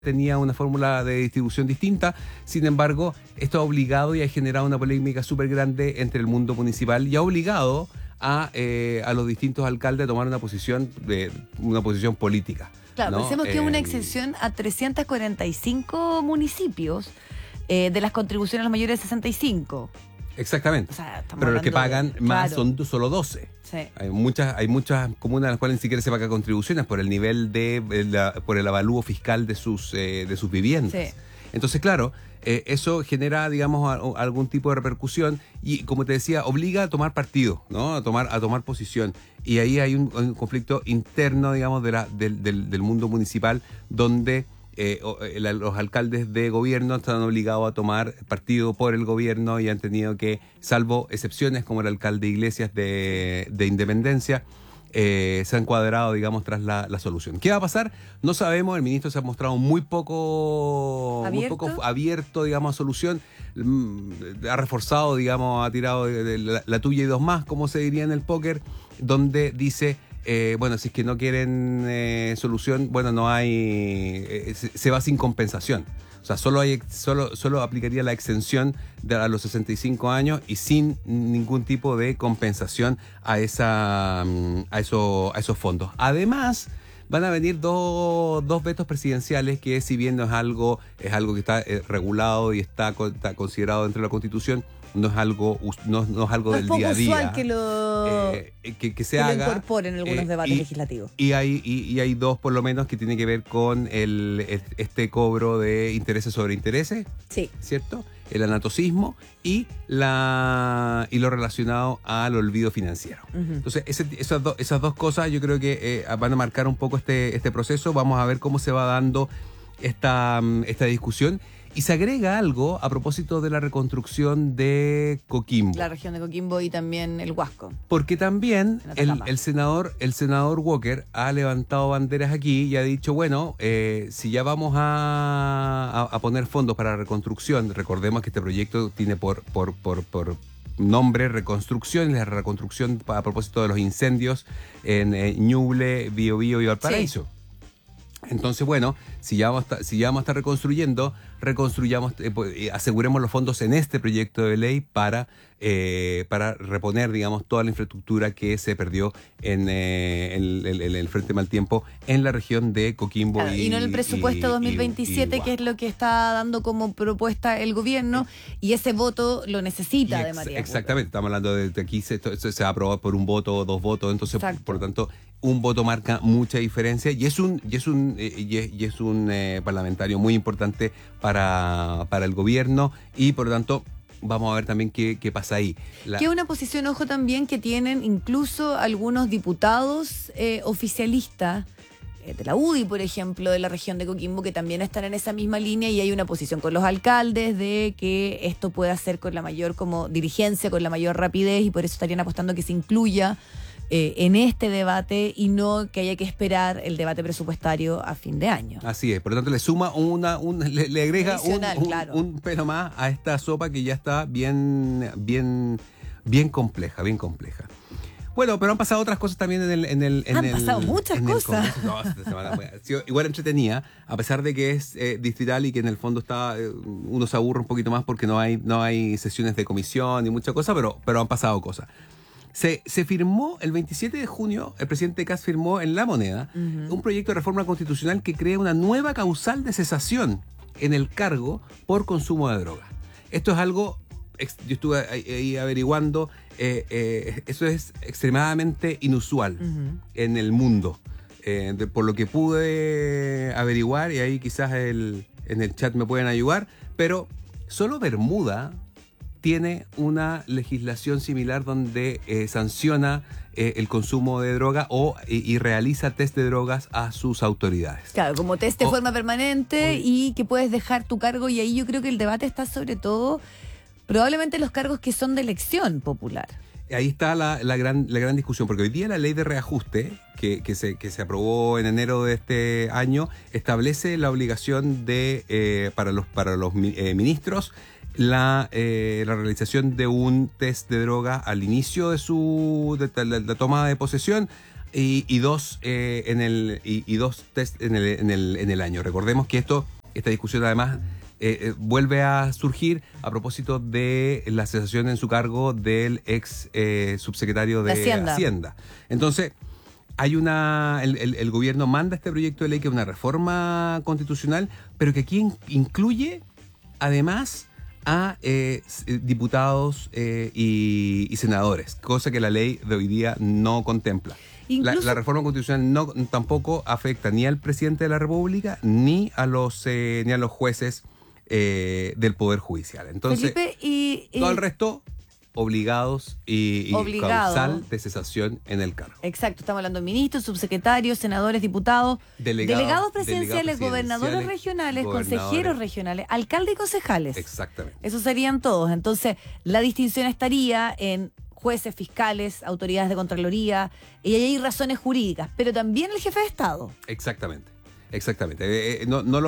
tenía una fórmula de distribución distinta. Sin embargo, esto ha obligado y ha generado una polémica súper grande entre el mundo municipal y ha obligado a los distintos alcaldes a tomar una posición política. Claro, ¿no? pensemos que es una exención a 345 municipios de las contribuciones a los mayores de 65. Exactamente. O sea, pero los que pagan más claro, son solo 12. Sí. Hay muchas comunas en las cuales ni siquiera se pagan contribuciones por el nivel por el avalúo fiscal de sus viviendas. Sí. Entonces, claro, eso genera, digamos, algún tipo de repercusión y, como te decía, obliga a tomar partido, ¿no? A tomar posición. Y ahí hay un conflicto interno, digamos, del mundo municipal, donde los alcaldes de gobierno están obligados a tomar partido por el gobierno y han tenido que, salvo excepciones como el alcalde Iglesias de Independencia, se han cuadrado, digamos, tras la solución. ¿Qué va a pasar? No sabemos. El ministro se ha mostrado muy poco abierto, digamos, a solución. Ha reforzado, digamos, ha tirado de la tuya y dos más, como se diría en el póker, donde dice... bueno, si es que no quieren solución, bueno, no hay, se va sin compensación. O sea, solo aplicaría la exención a los 65 años y sin ningún tipo de compensación a esos fondos. Además, van a venir dos vetos presidenciales que, si bien no es algo que está regulado y está considerado dentro de la Constitución, no es algo del día a día. Que se haga. Lo incorporen en algunos debates legislativos. Y hay dos, por lo menos, que tienen que ver con este cobro de intereses sobre intereses. Sí. ¿Cierto? El anatocismo y lo relacionado al olvido financiero. Uh-huh. Entonces, esas dos cosas yo creo que van a marcar un poco este proceso. Vamos a ver cómo se va dando esta discusión. Y se agrega algo a propósito de la reconstrucción de Coquimbo. La región de Coquimbo y también el Huasco. Porque también el senador Walker ha levantado banderas aquí y ha dicho, bueno, si ya vamos a poner fondos para la reconstrucción, recordemos que este proyecto tiene por nombre reconstrucción, la reconstrucción a propósito de los incendios en Ñuble, Biobío y Valparaíso. Sí. Entonces, bueno, si ya vamos a estar reconstruyamos, aseguremos los fondos en este proyecto de ley para reponer, digamos, toda la infraestructura que se perdió en el Frente Mal Tiempo en la región de Coquimbo. Claro, y no en el presupuesto 2027, que es lo que está dando como propuesta el gobierno, y ese voto lo necesita de María. Exactamente, estamos hablando de aquí, esto se va a aprobar por un voto o dos votos, entonces, por lo tanto, un voto marca mucha diferencia y es un parlamentario muy importante para el gobierno y, por lo tanto, vamos a ver también qué pasa ahí. Que es una posición, ojo, también que tienen incluso algunos diputados oficialistas de la UDI, por ejemplo, de la región de Coquimbo, que también están en esa misma línea, y hay una posición con los alcaldes de que esto pueda ser con la mayor como dirigencia, con la mayor rapidez, y por eso estarían apostando que se incluya en este debate y no que haya que esperar el debate presupuestario a fin de año. Así es, por lo tanto le suma le agrega claro, un pelo más a esta sopa que ya está bien compleja. Bueno, pero han pasado otras cosas también Han pasado muchas cosas. Esta semana ha sido igual entretenida, a pesar de que es distrital y que en el fondo uno se aburre un poquito más porque no hay sesiones de comisión y mucha cosa, pero han pasado cosas. Se firmó el 27 de junio, el presidente Kast firmó en La Moneda un proyecto de reforma constitucional que crea una nueva causal de cesación en el cargo por consumo de droga. Esto es algo, yo estuve ahí averiguando, eso es extremadamente inusual en el mundo, por lo que pude averiguar, y ahí quizás en el chat me pueden ayudar, pero solo Bermuda tiene una legislación similar donde sanciona el consumo de droga y realiza test de drogas a sus autoridades. Claro, como test de forma permanente y que puedes dejar tu cargo, y ahí yo creo que el debate está sobre todo probablemente los cargos que son de elección popular. Ahí está la gran discusión, porque hoy día la ley de reajuste que se aprobó en enero de este año establece la obligación para los ministros la realización de un test de droga al inicio de la toma de posesión, y dos dos test en el año. Recordemos que esta discusión además vuelve a surgir a propósito de la cesación en su cargo del ex subsecretario de Hacienda. Entonces, el gobierno manda este proyecto de ley que es una reforma constitucional, pero que aquí incluye además a diputados y senadores, cosa que la ley de hoy día no contempla. La reforma constitucional tampoco afecta ni al presidente de la República ni a los jueces del Poder Judicial. Entonces, Felipe, todo el resto obligados y causal de cesación en el cargo. Exacto, estamos hablando de ministros, subsecretarios, senadores, diputados, delegados presidenciales, gobernadores regionales, consejeros regionales, alcaldes y concejales. Exactamente. Esos serían todos. Entonces, la distinción estaría en jueces, fiscales, autoridades de Contraloría, y ahí hay razones jurídicas, pero también el jefe de Estado. Exactamente. No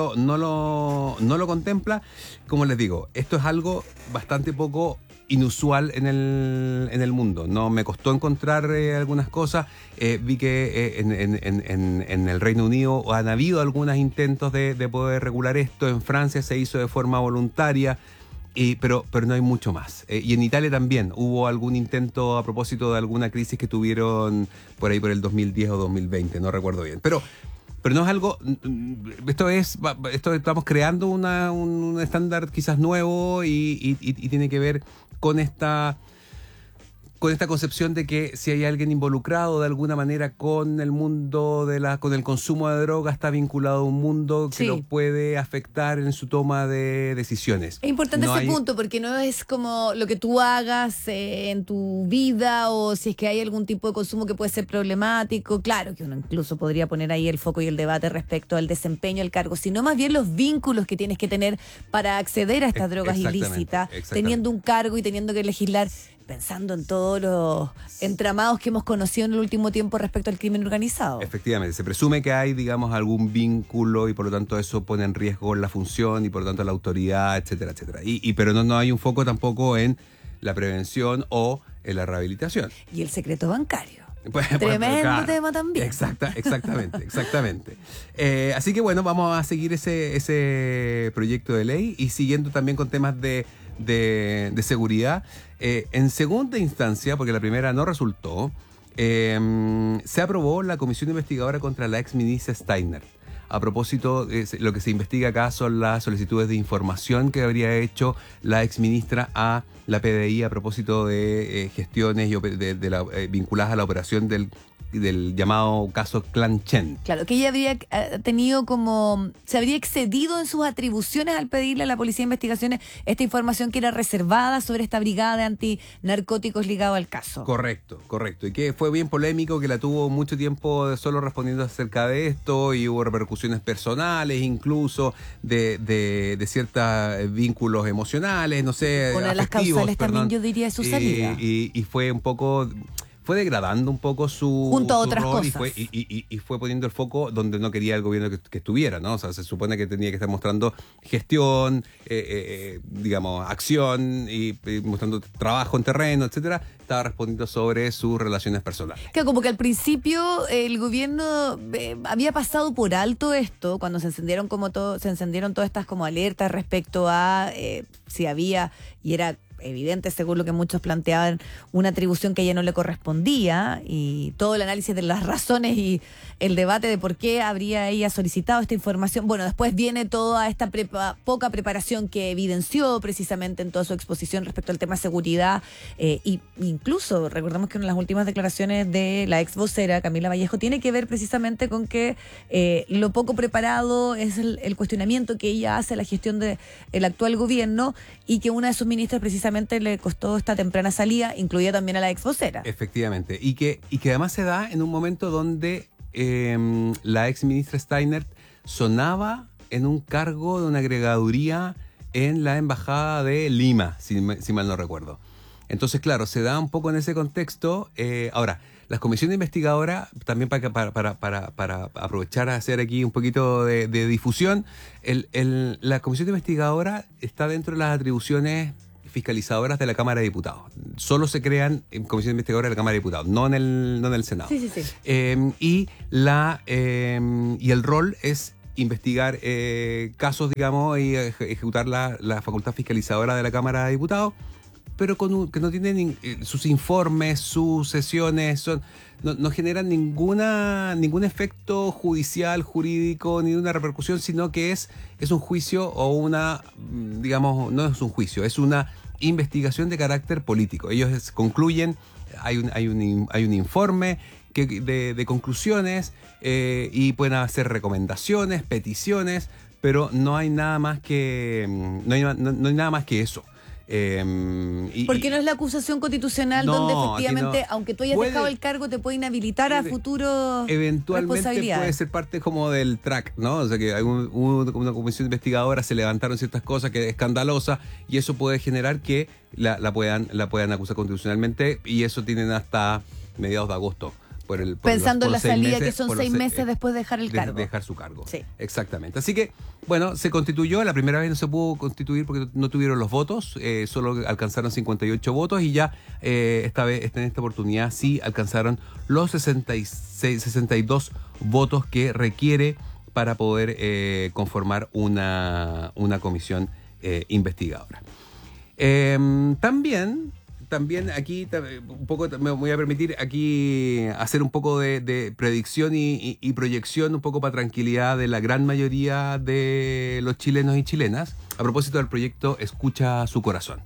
lo contempla. Como les digo, esto es algo bastante poco inusual en el mundo. No me costó encontrar algunas cosas. Vi que en el Reino Unido han habido algunos intentos de poder regular esto. En Francia se hizo de forma voluntaria. Pero no hay mucho más. Y en Italia también hubo algún intento a propósito de alguna crisis que tuvieron por ahí por el 2010 o 2020, no recuerdo bien. Pero no es algo, estamos creando un estándar quizás nuevo y tiene que ver con esta concepción de que si hay alguien involucrado de alguna manera con el mundo con el consumo de droga, está vinculado a un mundo que lo puede afectar en su toma de decisiones. Es importante ese punto, porque no es como lo que tú hagas en tu vida, o si es que hay algún tipo de consumo que puede ser problemático. Claro que uno incluso podría poner ahí el foco y el debate respecto al desempeño del cargo, sino más bien los vínculos que tienes que tener para acceder a estas drogas ilícitas, teniendo un cargo y teniendo que legislar, pensando en todos los entramados que hemos conocido en el último tiempo respecto al crimen organizado. Efectivamente, se presume que hay, digamos, algún vínculo y por lo tanto eso pone en riesgo la función y por lo tanto la autoridad, etcétera, etcétera. Pero no hay un foco tampoco en la prevención o en la rehabilitación. Y el secreto bancario. Tremendo tema también. Exactamente. Así que bueno, vamos a seguir ese proyecto de ley y siguiendo también con temas de seguridad. En segunda instancia, porque la primera no resultó, se aprobó la comisión investigadora contra la ex ministra Steiner. A propósito, lo que se investiga acá son las solicitudes de información que habría hecho la ex ministra a la PDI a propósito de gestiones vinculadas a la operación del llamado caso Clan Chen. Claro, que ella habría se habría excedido en sus atribuciones al pedirle a la Policía de Investigaciones esta información que era reservada sobre esta brigada de antinarcóticos ligado al caso. Correcto. Y que fue bien polémico, que la tuvo mucho tiempo solo respondiendo acerca de esto y hubo repercusiones personales, incluso de ciertos vínculos emocionales, no sé, una de las causales también, yo diría, es su salida. Y fue un poco... Fue degradando un poco junto a otras rol cosas. Y fue poniendo el foco donde no quería el gobierno que estuviera, ¿no? O sea, se supone que tenía que estar mostrando gestión, digamos, acción y mostrando trabajo en terreno, etcétera. Estaba respondiendo sobre sus relaciones personales. Claro, como que al principio el gobierno había pasado por alto esto cuando se encendieron todas estas como alertas respecto a si había, y era evidente, según lo que muchos planteaban, una atribución que a ella no le correspondía, y todo el análisis de las razones y el debate de por qué habría ella solicitado esta información. Bueno, después viene toda esta poca preparación que evidenció precisamente en toda su exposición respecto al tema de seguridad, y incluso recordamos que una de las últimas declaraciones de la ex vocera Camila Vallejo tiene que ver precisamente con que lo poco preparado es el cuestionamiento que ella hace a la gestión del actual gobierno, y que una de sus ministras precisamente le costó esta temprana salida, incluida también a la ex vocera. Efectivamente, y que además se da en un momento donde la ex ministra Steiner sonaba en un cargo de una agregaduría en la embajada de Lima, si mal no recuerdo. Entonces, claro, se da un poco en ese contexto. Ahora, las comisiones investigadoras, también para aprovechar a hacer aquí un poquito de difusión, la comisión investigadora está dentro de las atribuciones fiscalizadoras de la Cámara de Diputados. Solo se crean en comisiones investigadoras de la Cámara de Diputados, no en el Senado. Sí. Y el rol es investigar casos, digamos, y ejecutar la facultad fiscalizadora de la Cámara de Diputados, pero que no tienen sus informes, sus sesiones, no generan ningún efecto judicial, jurídico, ni una repercusión, sino que es un juicio o digamos, no es un juicio, es una investigación de carácter político. Ellos concluyen, hay un informe de conclusiones y pueden hacer recomendaciones, peticiones, pero no hay nada más que eso. Porque no es la acusación constitucional donde efectivamente, aunque tú hayas dejado el cargo, te puede inhabilitar a futuro eventualmente puede ser parte como del track, ¿no? O sea que una comisión investigadora se levantaron ciertas cosas que es escandalosa y eso puede generar que la puedan acusar constitucionalmente, y eso tienen hasta mediados de agosto. Pensando en la salida, que son 6 meses después de dejar el cargo. Dejar su cargo. Sí. Exactamente. Así que, bueno, se constituyó. La primera vez no se pudo constituir porque no tuvieron los votos. Solo alcanzaron 58 votos y ya en esta oportunidad sí alcanzaron los 62 votos que requiere para poder conformar una comisión investigadora. También aquí un poco me voy a permitir aquí hacer un poco de predicción y proyección, un poco para tranquilidad de la gran mayoría de los chilenos y chilenas, a propósito del proyecto Escucha su Corazón.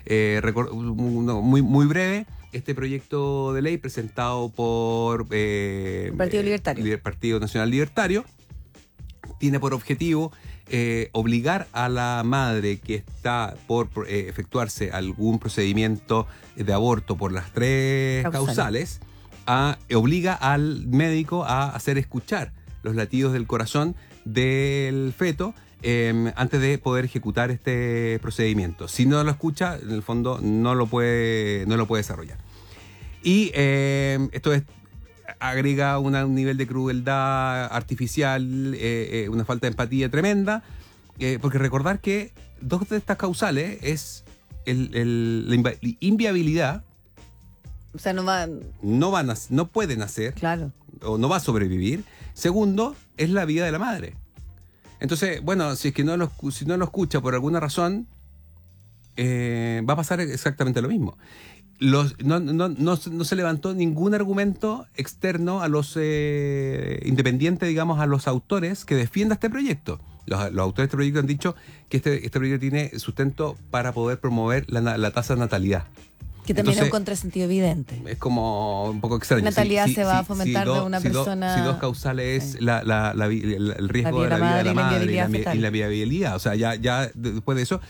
Muy breve, este proyecto de ley presentado por Partido Libertario. Partido Nacional Libertario tiene por objetivo obligar a la madre que está por efectuarse algún procedimiento de aborto por las 3 causales, obliga al médico a hacer escuchar los latidos del corazón del feto antes de poder ejecutar este procedimiento. Si no lo escucha, en el fondo no lo puede desarrollar. Y esto agrega un nivel de crueldad artificial, una falta de empatía tremenda, porque recordar que 2 de estas causales es la inviabilidad. O sea, no puede nacer, claro, o no va a sobrevivir. Segundo, es la vida de la madre. Entonces, bueno, si es que no lo escucha por alguna razón, va a pasar exactamente lo mismo. No se levantó ningún argumento externo a los independiente, digamos, a los autores que defienda este proyecto. Los autores de este proyecto han dicho que este proyecto tiene sustento para poder promover la tasa de natalidad. Que también es un contrasentido evidente. Es como un poco extraño. Natalidad se va a fomentar de una persona. Si 2 causales es el riesgo de la vida de la madre y la viabilidad. O sea, ya después de eso.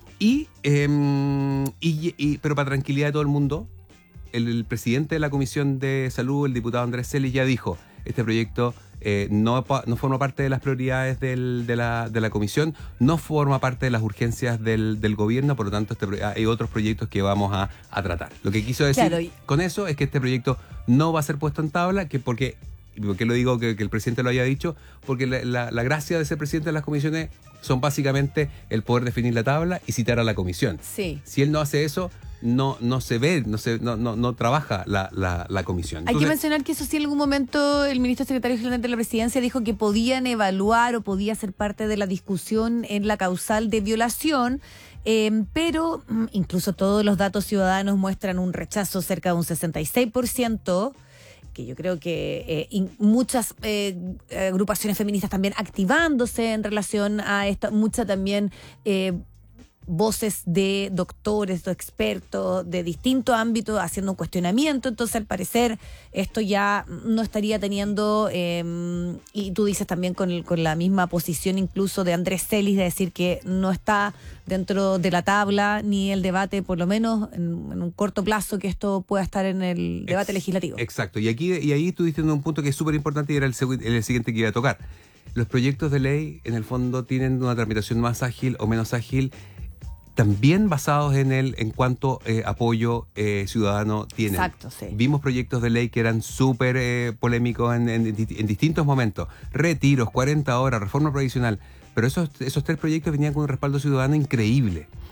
Pero para tranquilidad de todo el mundo, el presidente de la Comisión de Salud, el diputado Andrés Celis, ya dijo: este proyecto no forma parte de las prioridades de la comisión, no forma parte de las urgencias del gobierno, por lo tanto hay otros proyectos que vamos a tratar. Lo que quiso decir con eso es que este proyecto no va a ser puesto en tabla, ¿por qué lo digo que el presidente lo haya dicho? Porque la gracia de ser presidente de las comisiones son básicamente el poder definir la tabla y citar a la comisión. Sí. Si él no hace eso, no trabaja la comisión. Hay que mencionar que eso sí, en algún momento el ministro secretario general de la presidencia dijo que podían evaluar o podía ser parte de la discusión en la causal de violación, pero incluso todos los datos ciudadanos muestran un rechazo cerca de un 66%, que yo creo que muchas agrupaciones feministas también activándose en relación a esta, mucha también voces de doctores, de expertos de distintos ámbitos haciendo un cuestionamiento. Entonces, al parecer, esto ya no estaría teniendo, y tú dices también con la misma posición incluso de Andrés Celis, de decir que no está dentro de la tabla ni el debate, por lo menos en un corto plazo, que esto pueda estar en el debate legislativo. Exacto. Y ahí tú diste un punto que es súper importante y era el siguiente que iba a tocar. Los proyectos de ley, en el fondo, tienen una tramitación más ágil o menos ágil, también basados en cuánto apoyo ciudadano tienen. Exacto, sí. Vimos proyectos de ley que eran súper polémicos en distintos momentos. Retiros, 40 horas, reforma provisional. Pero esos 3 proyectos venían con un respaldo ciudadano increíble.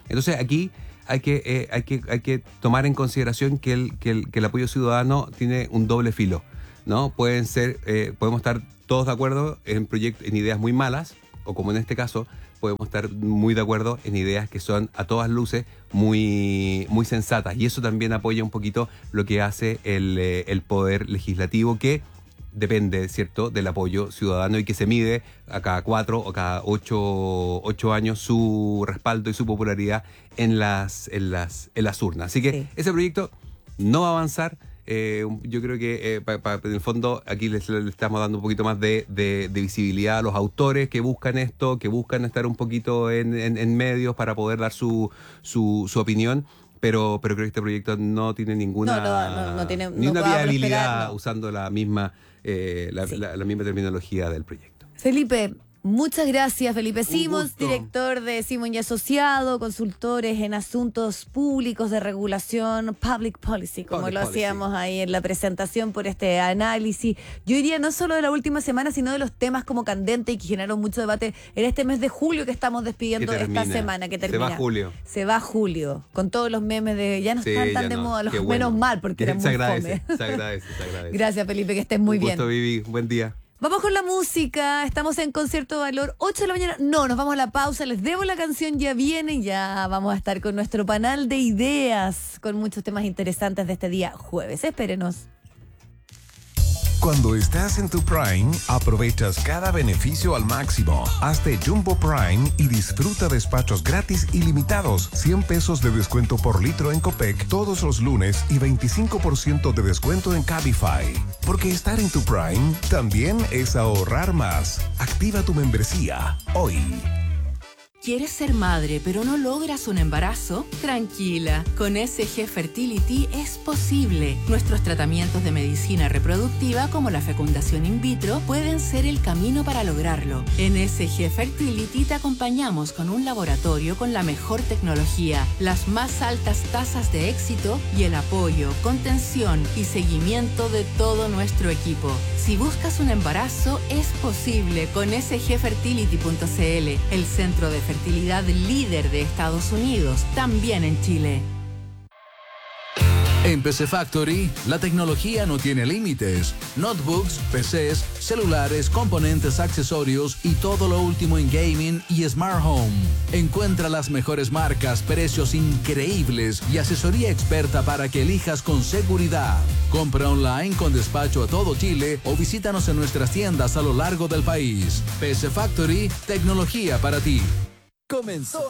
Entonces aquí hay que tomar en consideración que el apoyo ciudadano tiene un doble filo, ¿no? Podemos estar todos de acuerdo en ideas muy malas, o como en este caso, podemos estar muy de acuerdo en ideas que son a todas luces muy, muy sensatas. Y eso también apoya un poquito lo que hace el poder legislativo, que depende, ¿cierto?, del apoyo ciudadano y que se mide a cada 4 o cada 8 años su respaldo y su popularidad en las urnas. Así que sí, ese proyecto no va a avanzar. Yo creo que en el fondo aquí le estamos dando un poquito más de visibilidad a los autores que buscan esto, que buscan estar un poquito en medios para poder dar su opinión. Pero creo que este proyecto no tiene ninguna ni una viabilidad usando la misma la misma terminología del proyecto. Felipe, muchas gracias. Felipe Simons, director de Simons y Asociado, consultores en asuntos públicos de regulación, public policy, como lo hacíamos ahí en la presentación por este análisis. Yo diría no solo de la última semana, sino de los temas como candentes y que generaron mucho debate en este mes de julio que estamos despidiendo esta semana, que termina. Se va julio, con todos los memes de ya no están tan de moda, los menos mal, porque eran muy fome. Se agradece. Gracias, Felipe, que estés muy bien. Un gusto, Vivi. Buen día. Vamos con la música, estamos en Concierto Valor, 8 de la mañana, nos vamos a la pausa, les debo la canción, ya viene, ya vamos a estar con nuestro panel de ideas, con muchos temas interesantes de este día jueves, espérenos. Cuando estás en tu Prime, aprovechas cada beneficio al máximo. Hazte Jumbo Prime y disfruta despachos gratis ilimitados, 100 pesos de descuento por litro en Copec todos los lunes y 25% de descuento en Cabify. Porque estar en tu Prime también es ahorrar más. Activa tu membresía hoy. ¿Quieres ser madre pero no logras un embarazo? Tranquila, con SG Fertility es posible. Nuestros tratamientos de medicina reproductiva como la fecundación in vitro pueden ser el camino para lograrlo. En SG Fertility te acompañamos con un laboratorio con la mejor tecnología, las más altas tasas de éxito y el apoyo, contención y seguimiento de todo nuestro equipo. Si buscas un embarazo, es posible con sgfertility.cl, el centro de fertilidad líder de Estados Unidos, también en Chile. En PC Factory, la tecnología no tiene límites. Notebooks, PCs, celulares, componentes, accesorios y todo lo último en gaming y smart home. Encuentra las mejores marcas, precios increíbles y asesoría experta para que elijas con seguridad. Compra online con despacho a todo Chile o visítanos en nuestras tiendas a lo largo del país. PC Factory, tecnología para ti. Comenzó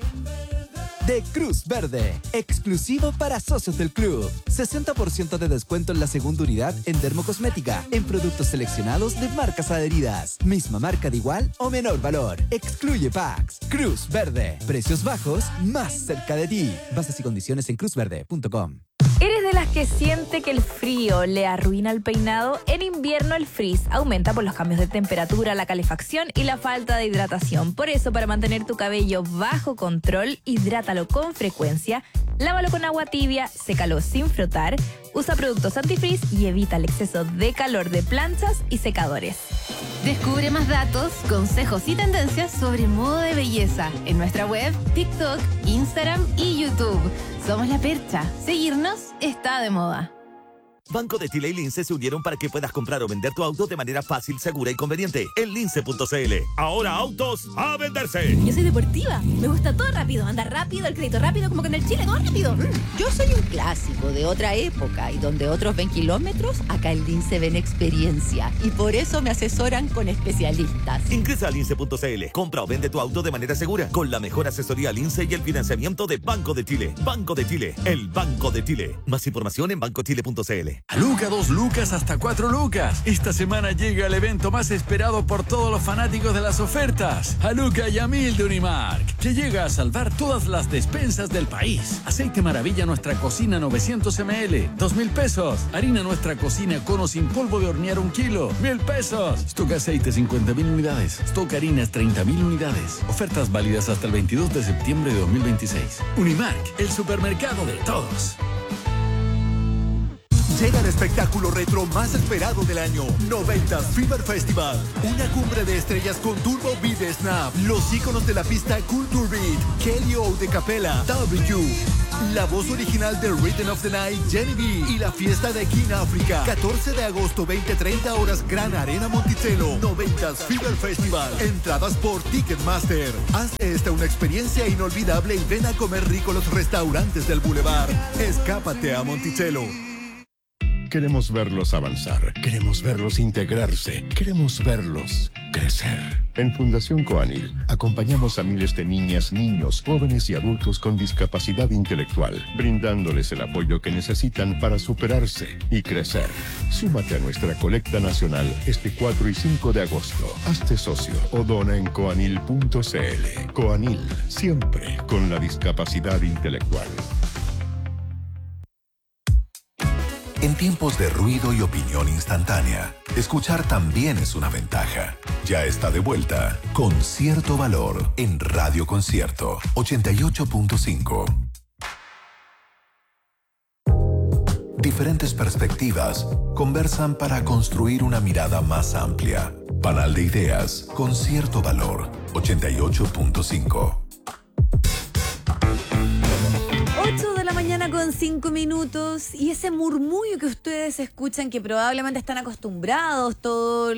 de Cruz Verde, exclusivo para socios del club. 60% de descuento en la segunda unidad en dermocosmética, en productos seleccionados de marcas adheridas. Misma marca de igual o menor valor. Excluye packs. Cruz Verde. Precios bajos, más cerca de ti. Bases y condiciones en cruzverde.com. ¿Eres de las que siente que el frío le arruina el peinado? En invierno el frizz aumenta por los cambios de temperatura, la calefacción y la falta de hidratación. Por eso, para mantener tu cabello bajo control, hidrátalo con frecuencia, lávalo con agua tibia, sécalo sin frotar, usa productos antifrizz y evita el exceso de calor de planchas y secadores. Descubre más datos, consejos y tendencias sobre moda de belleza en nuestra web, TikTok, Instagram y YouTube. Somos La Percha. Seguirnos está de moda. Banco de Chile y Lince se unieron para que puedas comprar o vender tu auto de manera fácil, segura y conveniente en lince.cl. Ahora autos a venderse. Yo soy deportiva, me gusta todo rápido, andar rápido, el crédito rápido, como que en el Chile, todo rápido. Yo soy un clásico de otra época y donde otros ven kilómetros, acá en Lince ven experiencia y por eso me asesoran con especialistas. Ingresa a lince.cl, compra o vende tu auto de manera segura con la mejor asesoría Lince y el financiamiento de Banco de Chile. Banco de Chile, el Banco de Chile. Más información en bancochile.cl. A Luca, 2 lucas hasta 4 lucas. Esta semana llega el evento más esperado por todos los fanáticos de las ofertas. A Luca y a 1000 de Unimark, que llega a salvar todas las despensas del país. Aceite Maravilla Nuestra Cocina 900 ml, 2,000 pesos. Harina Nuestra Cocina Cono sin polvo de hornear 1 kilo, 1,000 pesos. Stock aceite 50,000 unidades. Stock harinas 30,000 unidades. Ofertas válidas hasta el 22 de septiembre de 2026. Unimark, el supermercado de todos. Llega el espectáculo retro más esperado del año, 90s Fever Festival. Una cumbre de estrellas con Turbo Beat de Snap, los íconos de la pista Culture Beat, Kelly O de Capella, W, la voz original de Rhythm of the Night, Jenny B, y la fiesta de King Africa. 14 de agosto, 20-30 horas, Gran Arena Monticello, 90s Fever Festival. Entradas por Ticketmaster. Haz de esta una experiencia inolvidable y ven a comer rico a los restaurantes del Boulevard. Escápate a Monticello. Queremos verlos avanzar, queremos verlos integrarse, queremos verlos crecer. En Fundación Coanil acompañamos a miles de niñas, niños, jóvenes y adultos con discapacidad intelectual, brindándoles el apoyo que necesitan para superarse y crecer. Súmate a nuestra colecta nacional este 4 y 5 de agosto. Hazte socio o dona en coanil.cl. Coanil, siempre con la discapacidad intelectual. En tiempos de ruido y opinión instantánea, escuchar también es una ventaja. Ya está de vuelta Concierto Valor en Radio Concierto 88.5. Diferentes perspectivas conversan para construir una mirada más amplia. Panal de Ideas, Concierto Valor 88.5. 8 de la mañana con 5 minutos y ese murmullo que ustedes escuchan, que probablemente están acostumbrados toda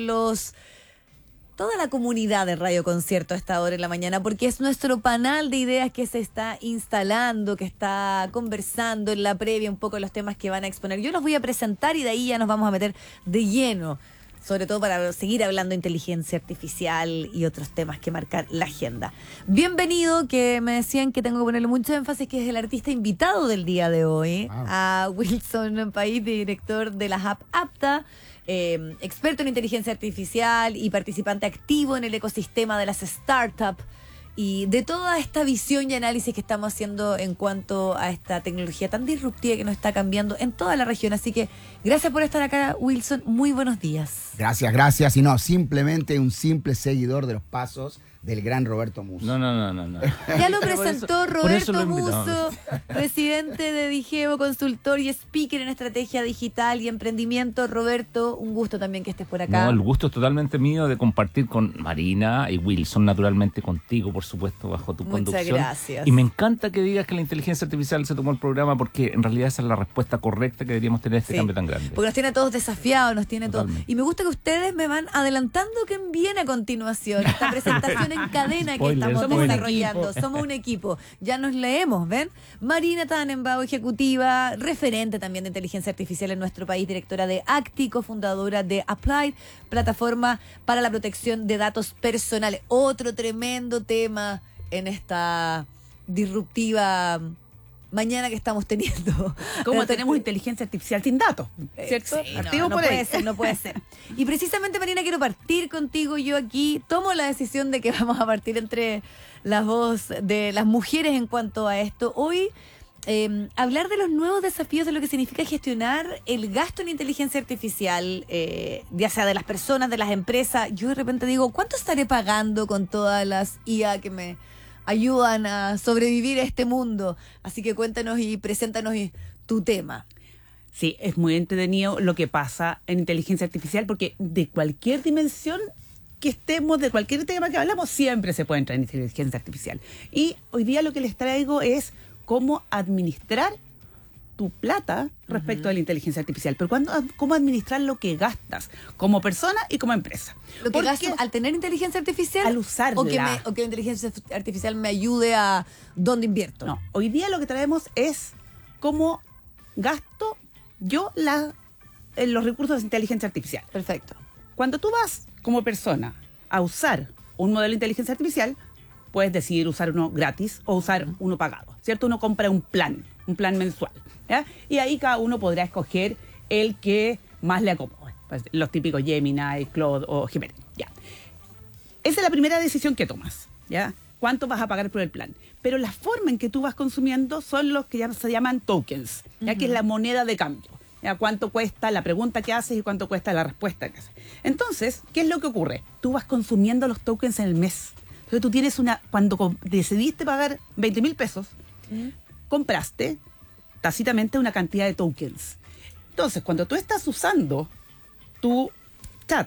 la comunidad de Radio Concierto a esta hora en la mañana, porque es nuestro panal de ideas que se está instalando, que está conversando en la previa un poco los temas que van a exponer. Yo los voy a presentar y de ahí ya nos vamos a meter de lleno, sobre todo para seguir hablando de inteligencia artificial y otros temas que marcar la agenda. Bienvenido, que me decían que tengo que ponerle mucho énfasis, que es el artista invitado del día de hoy, a Wilson País, director de la app Apta, experto en inteligencia artificial y participante activo en el ecosistema de las startups y de toda esta visión y análisis que estamos haciendo en cuanto a esta tecnología tan disruptiva que nos está cambiando en toda la región. Así que gracias por estar acá, Wilson. Muy buenos días. Gracias. Y no, simplemente un simple seguidor de los pasos del gran Roberto Musso. No. Ya lo presentó Roberto Musso, Musso, presidente de Digeo, consultor y speaker en estrategia digital y emprendimiento. Roberto, un gusto también que estés por acá. No, el gusto es totalmente mío de compartir con Marina y Wilson, naturalmente contigo, por supuesto, bajo tu conducción. Muchas gracias. Y me encanta que digas que la inteligencia artificial se tomó el programa, porque en realidad esa es la respuesta correcta que deberíamos tener a este cambio tan grande. Porque nos tiene a todos desafiados, nos tiene todos. Totalmente. Y me gusta que ustedes me van adelantando que viene a continuación esta presentación en cadena que estamos desarrollando. Somos un equipo. Ya nos leemos, ¿ven? Marina Tannenbaum, ejecutiva, referente también de inteligencia artificial en nuestro país, directora de Actico, fundadora de Applied, plataforma para la protección de datos personales. Otro tremendo tema en esta disruptiva mañana que estamos teniendo. ¿Cómo tenemos inteligencia artificial sin datos? ¿Cierto? Sí, Activo no por ahí. puede ser, no puede ser. Y precisamente, Marina, quiero partir contigo. Yo aquí tomo la decisión de que vamos a partir entre las voz de las mujeres en cuanto a esto. Hoy, hablar de los nuevos desafíos de lo que significa gestionar el gasto en inteligencia artificial, ya sea de las personas, de las empresas. Yo de repente digo, ¿cuánto estaré pagando con todas las IA que me ayudan a sobrevivir a este mundo? Así que cuéntanos y preséntanos tu tema. Sí, es muy entretenido lo que pasa en inteligencia artificial, porque de cualquier dimensión que estemos, de cualquier tema que hablamos, siempre se puede entrar en inteligencia artificial. Y hoy día lo que les traigo es cómo administrar tu plata respecto a la inteligencia artificial, pero cómo administrar lo que gastas como persona y como empresa. Lo que gasto al tener inteligencia artificial, al usarla, o que la inteligencia artificial me ayude a dónde invierto. No, hoy día lo que traemos es cómo gasto yo los recursos de inteligencia artificial. Perfecto. Cuando tú vas como persona a usar un modelo de inteligencia artificial, puedes decidir usar uno gratis o usar uno pagado, ¿cierto? Uno compra un plan mensual, ¿ya? Y ahí cada uno podrá escoger el que más le acomode. Pues, los típicos Gemini, Claude o GPT, ¿ya? Esa es la primera decisión que tomas, ¿ya? ¿Cuánto vas a pagar por el plan? Pero la forma en que tú vas consumiendo son los que ya se llaman tokens, ¿ya? Que es la moneda de cambio. ¿Ya? ¿Cuánto cuesta la pregunta que haces y cuánto cuesta la respuesta que haces? Entonces, ¿qué es lo que ocurre? Tú vas consumiendo los tokens en el mes. Entonces tú tienes cuando decidiste pagar 20,000 pesos, compraste tácitamente una cantidad de tokens. Entonces, cuando tú estás usando tu chat,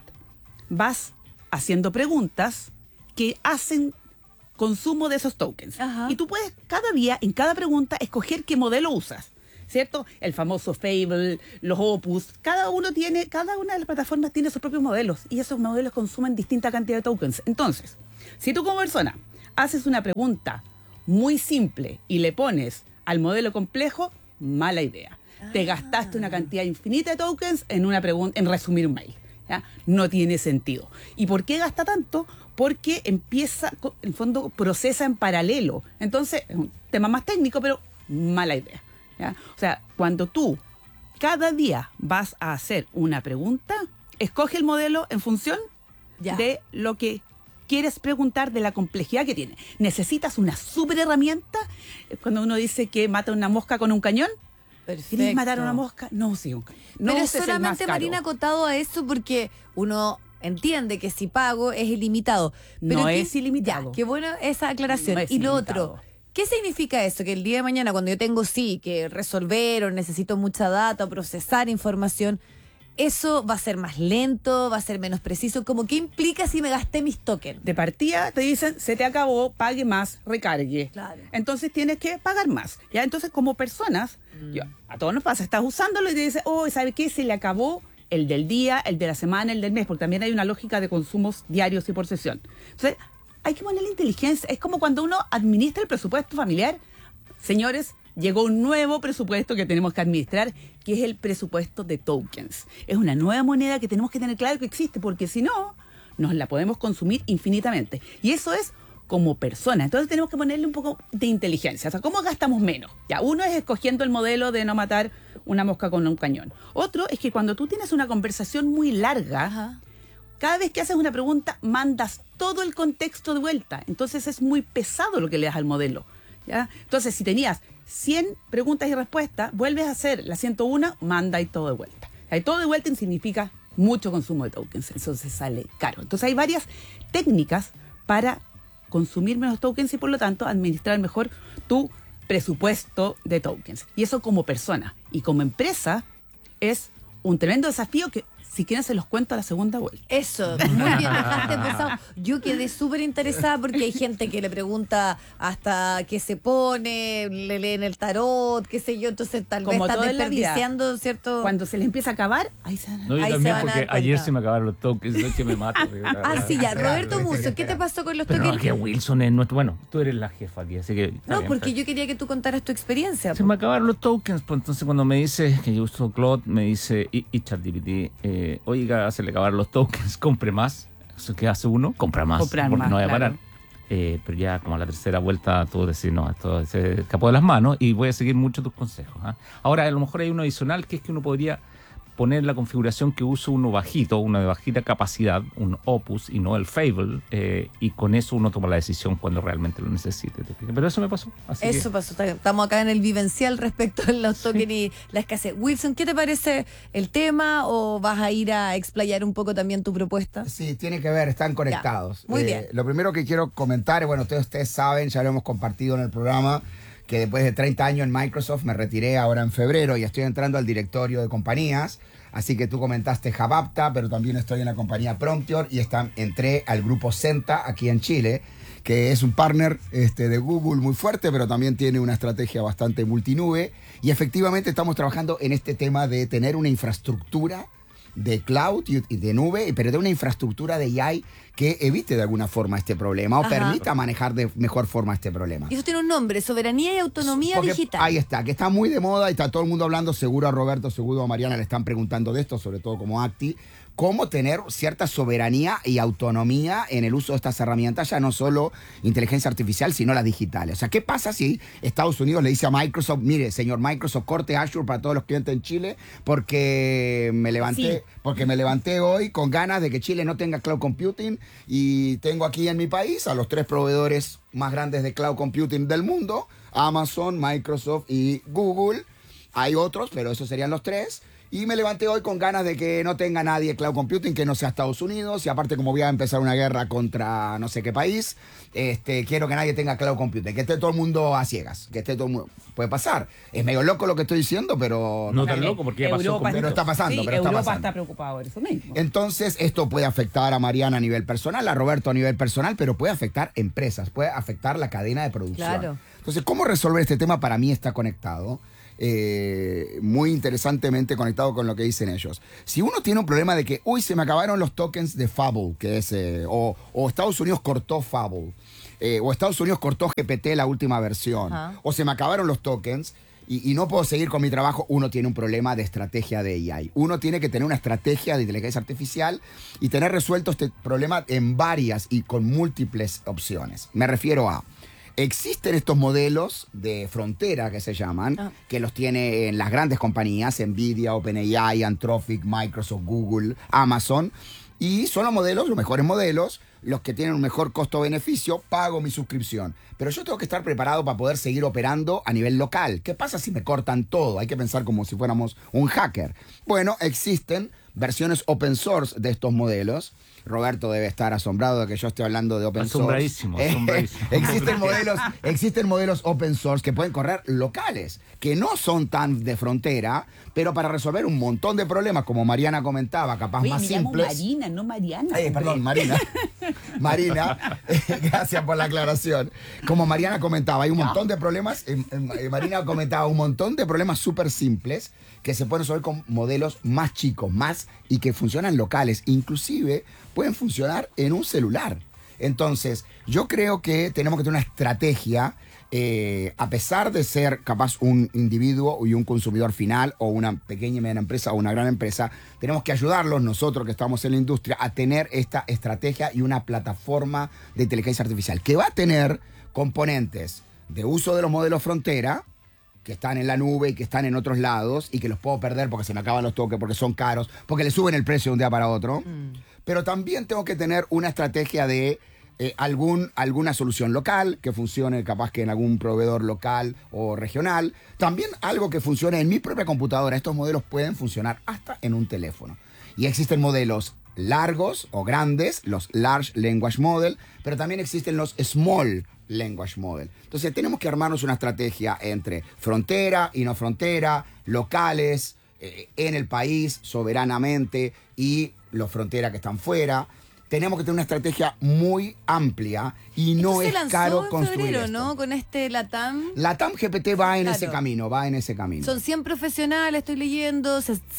vas haciendo preguntas que hacen consumo de esos tokens. Y tú puedes cada día, en cada pregunta, escoger qué modelo usas, ¿cierto? El famoso Fable, los Opus, cada una de las plataformas tiene sus propios modelos y esos modelos consumen distinta cantidad de tokens. Entonces, si tú como persona haces una pregunta muy simple y le pones al modelo complejo, mala idea. Te gastaste una cantidad infinita de tokens en una pregunta, en resumir un mail. ¿Ya? No tiene sentido. ¿Y por qué gasta tanto? Porque empieza, en el fondo, procesa en paralelo. Entonces, es un tema más técnico, pero mala idea. ¿Ya? O sea, cuando tú cada día vas a hacer una pregunta, escoge el modelo en función de lo que quieres preguntar, de la complejidad que tiene. ¿Necesitas una súper herramienta? Cuando uno dice que mata una mosca con un cañón, ¿quieres matar a una mosca? No, sí, un cañón. No, pero solamente, Marina, acotado a eso, porque uno entiende que si pago es ilimitado. Pero no es ilimitado. Qué buena esa aclaración. No es y lo ilimitado. otro, ¿qué significa eso? Que el día de mañana, cuando yo tengo que resolver o necesito mucha data o procesar información, ¿eso va a ser más lento? ¿Va a ser menos preciso? ¿Cómo qué implica si me gasté mis tokens? De partida te dicen, se te acabó, pague más, recargue. Claro. Entonces tienes que pagar más. ¿Ya? Entonces, como personas, a todos nos pasa, estás usándolo y te dices, ¿sabe qué? Se le acabó el del día, el de la semana, el del mes, porque también hay una lógica de consumos diarios y por sesión. Entonces, hay que ponerle inteligencia. Es como cuando uno administra el presupuesto familiar. Señores, llegó un nuevo presupuesto que tenemos que administrar, que es el presupuesto de tokens. Es una nueva moneda que tenemos que tener claro que existe, porque si no, nos la podemos consumir infinitamente. Y eso es como persona. Entonces tenemos que ponerle un poco de inteligencia. O sea, ¿cómo gastamos menos? Ya, uno es escogiendo el modelo de no matar una mosca con un cañón. Otro es que cuando tú tienes una conversación muy larga, cada vez que haces una pregunta, mandas todo el contexto de vuelta. Entonces es muy pesado lo que le das al modelo. ¿Ya? Entonces, si tenías 100 preguntas y respuestas, vuelves a hacer la 101, manda y todo de vuelta. Y todo de vuelta significa mucho consumo de tokens, entonces sale caro. Entonces hay varias técnicas para consumir menos tokens y por lo tanto administrar mejor tu presupuesto de tokens. Y eso como persona y como empresa es un tremendo desafío que si quieren se los cuento a la segunda vuelta. Eso, muy bien, dejaste empezado. Yo quedé súper interesada porque hay gente que le pregunta hasta qué se pone, le leen el tarot, qué sé yo, entonces tal vez están desperdiciando, ¿cierto? Cuando se les empieza a acabar, ahí se van, no, yo ahí también, se van a porque dar ayer cuenta. se me acabaron los tokens, no es que me mato. Sí, ya. Roberto Musso, ¿qué te pasó con los Pero tokens? que Wilson es nuestro... Bueno, tú eres la jefa aquí, así que... No, porque yo quería que tú contaras tu experiencia. Se me acabaron los tokens, pues entonces cuando me dice que yo uso Claude, me dice, y ChatGPT, oiga, se le acabaron los tokens, compre más. Eso que hace uno, compra más, Comprar porque más, no voy a claro. parar. Pero ya como a la tercera vuelta tú decís, no, esto se escapó de las manos y voy a seguir mucho tus consejos. Ahora, a lo mejor hay uno adicional que es que uno podría poner la configuración que uso uno bajito, uno de bajita capacidad, un Opus y no el Fable, y con eso uno toma la decisión cuando realmente lo necesite. Pero eso me pasó. Así Eso pasó. Estamos acá en el vivencial respecto a los tokens y la escasez. Wilson, ¿qué te parece el tema o vas a ir a explayar un poco también tu propuesta? Sí, tiene que ver, están conectados. Ya, muy bien. Lo primero que quiero comentar, bueno, ustedes saben, ya lo hemos compartido en el programa, que después de 30 años en Microsoft me retiré ahora en febrero y estoy entrando al directorio de compañías. Así que tú comentaste Javapta, pero también estoy en la compañía Promptior y entré al grupo Senta aquí en Chile, que es un partner de Google muy fuerte, pero también tiene una estrategia bastante multinube. Y efectivamente estamos trabajando en este tema de tener una infraestructura de cloud y de nube, pero de una infraestructura de AI que evite de alguna forma este problema o permita manejar de mejor forma este problema. Y eso tiene un nombre, soberanía y autonomía Porque digital. Ahí está, que está muy de moda y está todo el mundo hablando, seguro a Roberto, seguro a Mariana le están preguntando de esto, sobre todo como Acti, cómo tener cierta soberanía y autonomía en el uso de estas herramientas, ya no solo inteligencia artificial, sino las digitales. O sea, ¿qué pasa si Estados Unidos le dice a Microsoft, mire, señor Microsoft, corte Azure para todos los clientes en Chile porque me levanté hoy con ganas de que Chile no tenga cloud computing y tengo aquí en mi país a los 3 proveedores más grandes de cloud computing del mundo, Amazon, Microsoft y Google. Hay otros, pero esos serían los 3. Y me levanté hoy con ganas de que no tenga nadie cloud computing que no sea Estados Unidos. Y aparte, como voy a empezar una guerra contra no sé qué país, quiero que nadie tenga cloud computing. Que esté todo el mundo a ciegas. Que esté todo el mundo... Puede pasar. Es medio loco lo que estoy diciendo, pero... No tan loco porque ya pasó. Pero está pasando. Sí, pero Europa está pasando. está preocupado por eso mismo. Entonces, esto puede afectar a Mariana a nivel personal, a Roberto a nivel personal, pero puede afectar empresas, puede afectar la cadena de producción. Claro. Entonces, ¿cómo resolver este tema? Para mí está conectado. Muy interesantemente conectado con lo que dicen ellos. Si uno tiene un problema de que, uy, se me acabaron los tokens de Fable, que es, o Estados Unidos cortó Fable, o Estados Unidos cortó GPT la última versión, o se me acabaron los tokens y no puedo seguir con mi trabajo, uno tiene un problema de estrategia de AI. Uno tiene que tener una estrategia de inteligencia artificial y tener resuelto este problema en varias y con múltiples opciones. Me refiero a... Existen estos modelos de frontera que se llaman, que los tiene en las grandes compañías, Nvidia, OpenAI, Anthropic, Microsoft, Google, Amazon, y son los mejores modelos, los que tienen un mejor costo-beneficio, pago mi suscripción. Pero yo tengo que estar preparado para poder seguir operando a nivel local. ¿Qué pasa si me cortan todo? Hay que pensar como si fuéramos un hacker. Bueno, existen versiones open source de estos modelos. Roberto debe estar asombrado de que yo esté hablando de open source. Asombradísimo. Existen modelos open source que pueden correr locales, que no son tan de frontera, pero para resolver un montón de problemas, como Mariana comentaba, capaz Oye, más me llamo simples. Marina, no Mariana. Perdón, Marina. Marina, gracias por la aclaración. Como Mariana comentaba, hay un montón de problemas. Marina comentaba un montón de problemas súper simples que se pueden resolver con modelos más chicos, y que funcionan locales. Inclusive pueden funcionar en un celular. Entonces, yo creo que tenemos que tener una estrategia, a pesar de ser capaz un individuo y un consumidor final, o una pequeña y mediana empresa o una gran empresa, tenemos que ayudarlos, nosotros que estamos en la industria, a tener esta estrategia y una plataforma de inteligencia artificial que va a tener componentes de uso de los modelos frontera, que están en la nube y que están en otros lados y que los puedo perder porque se me acaban los toques, porque son caros, porque le suben el precio de un día para otro. Pero también tengo que tener una estrategia de alguna solución local que funcione capaz que en algún proveedor local o regional. También algo que funcione en mi propia computadora. Estos modelos pueden funcionar hasta en un teléfono. Y existen modelos largos o grandes, los Large Language Model, pero también existen los Small Language Model. Entonces tenemos que armarnos una estrategia entre frontera y no frontera, locales, en el país, soberanamente, y los fronteras que están fuera. Tenemos que tener una estrategia muy amplia y no es caro construir febrero, esto. ¿no? Con este LATAM. LATAM GPT va en ese Claro. camino, Son 100 profesionales, estoy leyendo,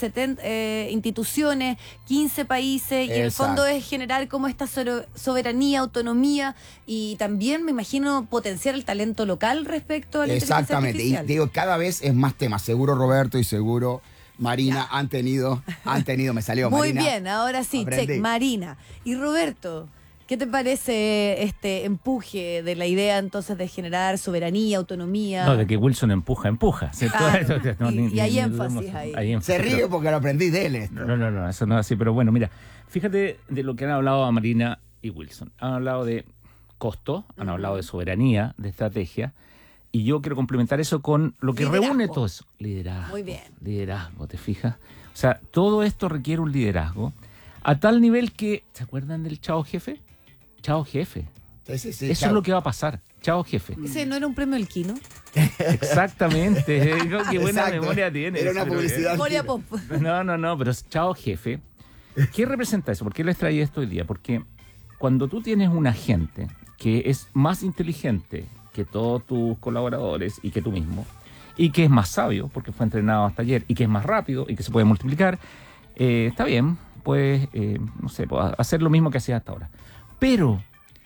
70 instituciones, 15 países, y el Exacto. fondo es generar como esta soberanía, autonomía, y también me imagino potenciar el talento local respecto a la Exactamente, y inteligencia artificial. digo, cada vez es más tema. Seguro Roberto y seguro Marina han tenido, me salió Muy Marina. bien, ahora sí, Aprendí. check, Marina. Y Roberto, ¿qué te parece este empuje de la idea entonces de generar soberanía, autonomía? No, de que Wilson empuja. ¿Cierto? Claro. No, Y hay ni énfasis dudemos. ahí. Hay énfasis, Se ríe pero- porque lo aprendí de él esto. No, eso no es así. Pero bueno, mira, fíjate de lo que han hablado a Marina y Wilson. Han hablado de costo, han hablado de soberanía, de estrategia. Y yo quiero complementar eso con lo que Liderazgo. reúne todo eso. Liderazgo. Muy bien. Liderazgo, ¿te fijas? O sea, todo esto requiere un liderazgo a tal nivel que, ¿se acuerdan del Chao Jefe? Chao Jefe. Sí, Eso es lo que va a pasar. Chao Jefe. ¿Ese no era un premio Elquino? Exactamente. Qué buena Exacto. memoria tiene. Era una Pero, publicidad. Memoria pop. No, pero es Chao Jefe. ¿Qué representa eso? ¿Por qué les traía esto hoy día? Porque cuando tú tienes un agente que es más inteligente que todos tus colaboradores y que tú mismo, y que es más sabio, porque fue entrenado hasta ayer, y que es más rápido y que se puede multiplicar, está bien, puedes, no sé, puedes hacer lo mismo que hacías hasta ahora. Pero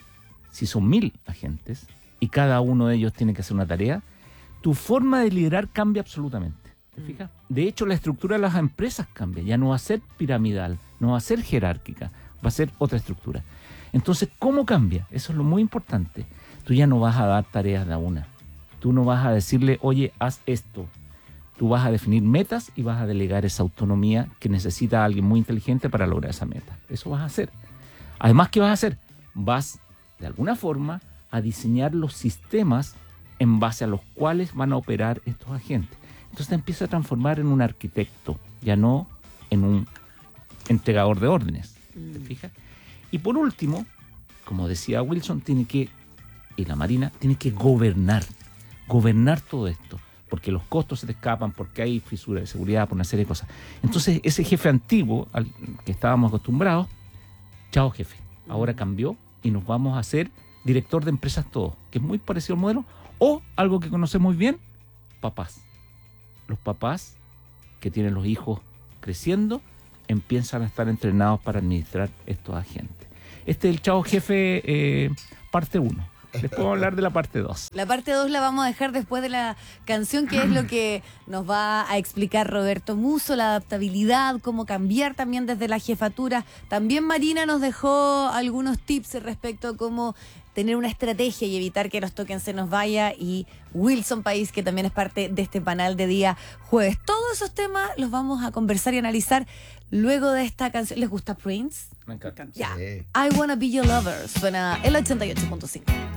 si son 1000 agentes y cada uno de ellos tiene que hacer una tarea, tu forma de liderar cambia absolutamente. ¿Te fijas? De hecho, la estructura de las empresas cambia. Ya no va a ser piramidal, no va a ser jerárquica, va a ser otra estructura. Entonces, ¿cómo cambia? Eso es lo muy importante. Tú ya no vas a dar tareas de a una. Tú no vas a decirle, oye, haz esto. Tú vas a definir metas y vas a delegar esa autonomía que necesita alguien muy inteligente para lograr esa meta. Eso vas a hacer. Además, ¿qué vas a hacer? Vas, de alguna forma, a diseñar los sistemas en base a los cuales van a operar estos agentes. Entonces te empieza a transformar en un arquitecto ya no en un entregador de órdenes. ¿Te fijas? Y por último, como decía Wilson, y la Marina tiene que gobernar todo esto, porque los costos se te escapan, porque hay fisuras de seguridad, por una serie de cosas. Entonces, ese jefe antiguo al que estábamos acostumbrados, chao jefe, ahora cambió y nos vamos a hacer director de empresas todos, que es muy parecido al modelo, o algo que conocemos muy bien, papás. Los papás que tienen los hijos creciendo empiezan a estar entrenados para administrar estos agentes. Este es el chao jefe parte 1. Después vamos a hablar de la parte 2. La parte 2 la vamos a dejar después de la canción, que es lo que nos va a explicar Roberto Musso, la adaptabilidad, cómo cambiar también desde la jefatura. También Marina nos dejó algunos tips respecto a cómo tener una estrategia y evitar que los tokens se nos vaya, y Wilson País, que también es parte de este panel de día jueves. Todos esos temas los vamos a conversar y analizar luego de esta canción. ¿Les gusta Prince? Me encanta. Ya. I Wanna Be Your Lover suena el 88.5.